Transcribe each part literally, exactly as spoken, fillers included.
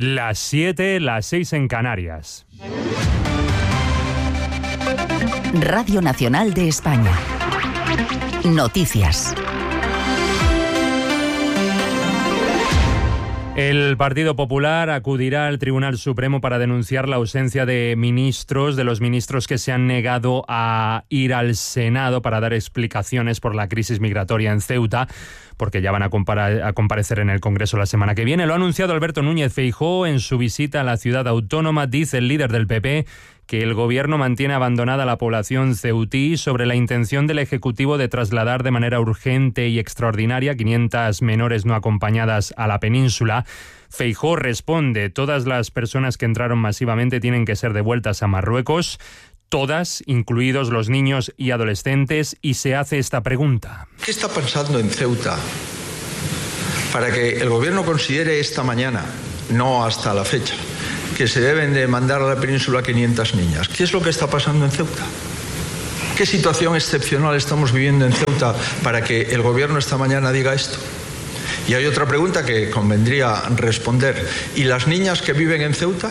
Las siete, las seis en Canarias. Radio Nacional de España. Noticias. El Partido Popular acudirá al Tribunal Supremo para denunciar la ausencia de ministros, de los ministros que se han negado a ir al Senado para dar explicaciones por la crisis migratoria en Ceuta, porque ya van a, compara- a comparecer en el Congreso la semana que viene. Lo ha anunciado Alberto Núñez Feijóo en su visita a la ciudad autónoma. Dice el líder del P P que el Gobierno mantiene abandonada a la población ceutí sobre la intención del Ejecutivo de trasladar de manera urgente y extraordinaria quinientas menores no acompañadas a la península. Feijóo responde: todas las personas que entraron masivamente tienen que ser devueltas a Marruecos, todas, incluidos los niños y adolescentes, y se hace esta pregunta. ¿Qué está pasando en Ceuta para que el Gobierno considere esta mañana, no hasta la fecha, que se deben de mandar a la península quinientas niñas? ¿Qué es lo que está pasando en Ceuta? ¿Qué situación excepcional estamos viviendo en Ceuta para que el Gobierno esta mañana diga esto? Y hay otra pregunta que convendría responder. ¿Y las niñas que viven en Ceuta?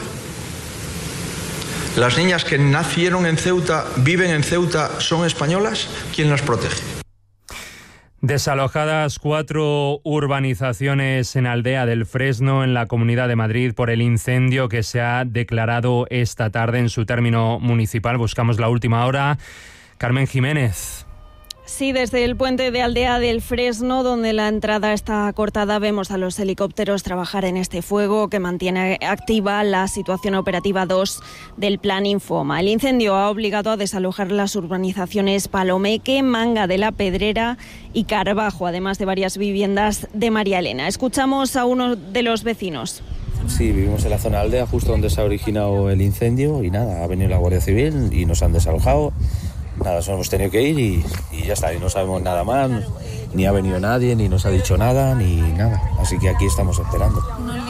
¿Las niñas que nacieron en Ceuta, viven en Ceuta, son españolas? ¿Quién las protege? Desalojadas cuatro urbanizaciones en Aldea del Fresno, en la Comunidad de Madrid, por el incendio que se ha declarado esta tarde en su término municipal. Buscamos la última hora. Carmen Jiménez. Sí, desde el puente de Aldea del Fresno, donde la entrada está cortada, vemos a los helicópteros trabajar en este fuego que mantiene activa la situación operativa dos del Plan Infoma. El incendio ha obligado a desalojar las urbanizaciones Palomeque, Manga de la Pedrera y Carbajo, además de varias viviendas de María Elena. Escuchamos a uno de los vecinos. Sí, vivimos en la zona de Aldea, justo donde se ha originado el incendio, y nada, ha venido la Guardia Civil y nos han desalojado. Nada, nos hemos tenido que ir y, y ya está, y no sabemos nada más, ni ha venido nadie, ni nos ha dicho nada, ni nada. Así que aquí estamos esperando.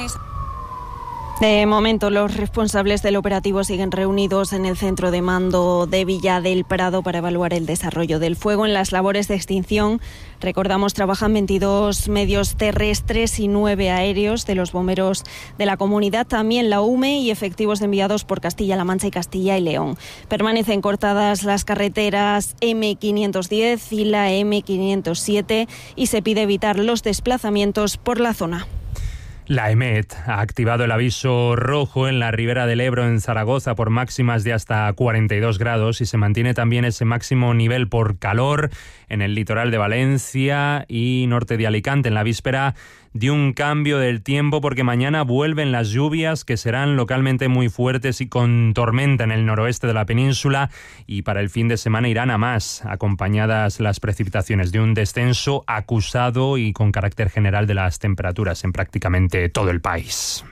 De momento, los responsables del operativo siguen reunidos en el centro de mando de Villa del Prado para evaluar el desarrollo del fuego. En las labores de extinción, recordamos, trabajan veintidós medios terrestres y nueve aéreos de los bomberos de la comunidad, también la U M E y efectivos enviados por Castilla-La Mancha y Castilla y León. Permanecen cortadas las carreteras eme quinientos diez y la eme quinientos siete y se pide evitar los desplazamientos por la zona. La EMET ha activado el aviso rojo en la Ribera del Ebro, en Zaragoza, por máximas de hasta cuarenta y dos grados, y se mantiene también ese máximo nivel por calor en el litoral de Valencia y norte de Alicante, en la víspera de un cambio del tiempo, porque mañana vuelven las lluvias, que serán localmente muy fuertes y con tormenta en el noroeste de la península, y para el fin de semana irán a más, acompañadas las precipitaciones de un descenso acusado y con carácter general de las temperaturas en prácticamente todo el país.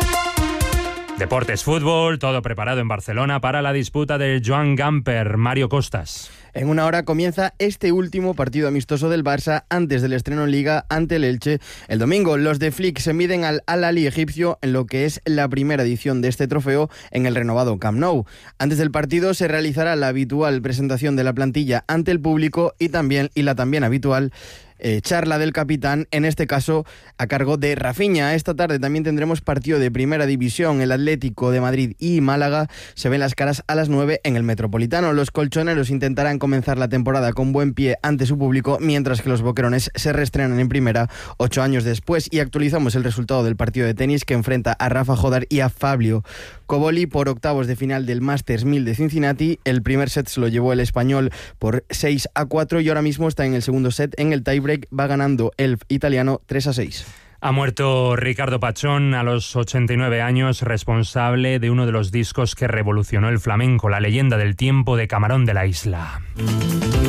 Deportes, fútbol, todo preparado en Barcelona para la disputa del Joan Gamper. Mario Costas. En una hora comienza este último partido amistoso del Barça antes del estreno en Liga ante el Elche. El domingo, los de Flick se miden al Al-Ahly egipcio en lo que es la primera edición de este trofeo en el renovado Camp Nou. Antes del partido se realizará la habitual presentación de la plantilla ante el público y también y la también habitual Eh, charla del capitán, en este caso a cargo de Rafinha. Esta tarde también tendremos partido de Primera División. El Atlético de Madrid y Málaga se ven las caras a las nueve en el Metropolitano. Los colchoneros intentarán comenzar la temporada con buen pie ante su público, mientras que los boquerones se reestrenan en Primera ocho años después. Y actualizamos el resultado del partido de tenis que enfrenta a Rafa Jodar y a Fabio Coboli por octavos de final del Masters mil de Cincinnati. El primer set se lo llevó el español por seis a cuatro y ahora mismo está en el segundo set en el tiebreak. Va ganando el italiano tres a seis. Ha muerto Ricardo Pachón a los ochenta y nueve años, responsable de uno de los discos que revolucionó el flamenco, La leyenda del tiempo de Camarón de la Isla.